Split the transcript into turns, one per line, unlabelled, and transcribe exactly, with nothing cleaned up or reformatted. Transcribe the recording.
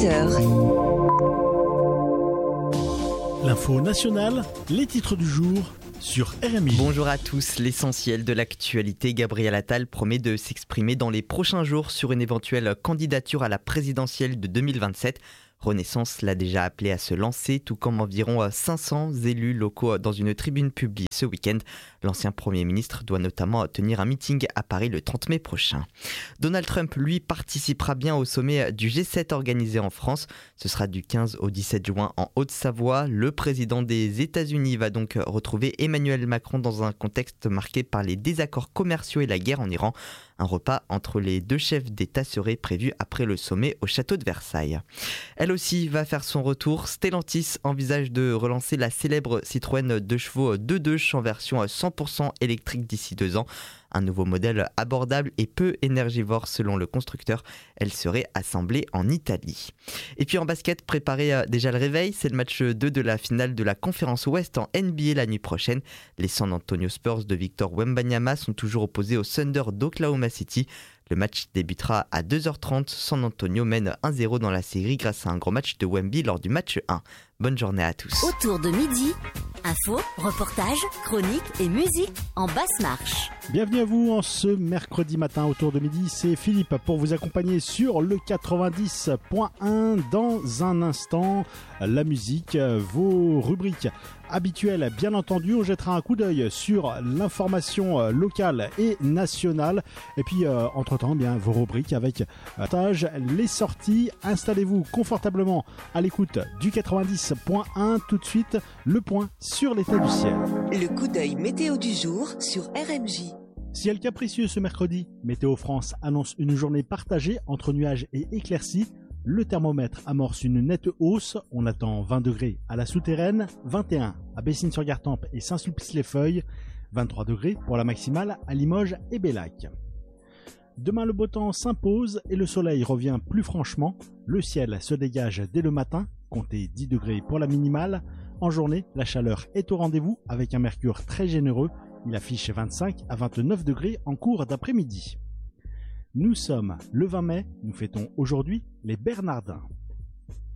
dix heures.
L'info nationale, les titres du jour sur R M J.
Bonjour à tous, l'essentiel de l'actualité. Gabriel Attal promet de s'exprimer dans les prochains jours sur une éventuelle candidature à la présidentielle de deux mille vingt-sept. Renaissance l'a déjà appelé à se lancer, tout comme environ cinq cents élus locaux dans une tribune publiée ce week-end. L'ancien Premier ministre doit notamment tenir un meeting à Paris le trente mai prochain. Donald Trump, lui, participera bien au sommet du G sept organisé en France. Ce sera du quinze au dix-sept juin en Haute-Savoie. Le président des États-Unis va donc retrouver Emmanuel Macron dans un contexte marqué par les désaccords commerciaux et la guerre en Iran. Un repas entre les deux chefs d'État serait prévu après le sommet au château de Versailles. Elle aussi va faire son retour. Stellantis envisage de relancer la célèbre Citroën deux chevaux deux deux en version cent pour cent électrique d'ici deux ans. Un nouveau modèle abordable et peu énergivore selon le constructeur. Elle serait assemblée en Italie. Et puis en basket, préparez déjà le réveil. C'est le match deux de la finale de la conférence Ouest en N B A la nuit prochaine. Les San Antonio Spurs de Victor Wembanyama sont toujours opposés aux Thunder d'Oklahoma City. Le match débutera à deux heures trente. San Antonio mène un zéro dans la série grâce à un gros match de Wemby lors du match un. Bonne journée à tous.
Autour de midi, infos, reportages, chroniques et musique en basse marche.
Bienvenue à vous en ce mercredi matin autour de midi, c'est Philippe pour vous accompagner sur le quatre-vingt-dix point un. Dans un instant, la musique, vos rubriques habituelles bien entendu, on jettera un coup d'œil sur l'information locale et nationale et puis euh, entre-temps bien vos rubriques avec euh, les sorties. Installez-vous confortablement à l'écoute du quatre-vingt-dix point un. Tout de suite, le point sur l'état du ciel.
Le coup d'œil météo du jour sur R M J.
Ciel capricieux ce mercredi, Météo France annonce une journée partagée entre nuages et éclaircies. Le thermomètre amorce une nette hausse, on attend vingt degrés à la souterraine, vingt et un à Bessines-sur-Gartempe et Saint-Sulpice-les-Feuilles, vingt-trois degrés pour la maximale à Limoges et Bellac. Demain le beau temps s'impose et le soleil revient plus franchement. Le ciel se dégage dès le matin, comptez dix degrés pour la minimale. En journée, la chaleur est au rendez-vous avec un mercure très généreux. Il affiche vingt-cinq à vingt-neuf degrés en cours d'après-midi. Nous sommes le vingt mai, nous fêtons aujourd'hui les Bernardins.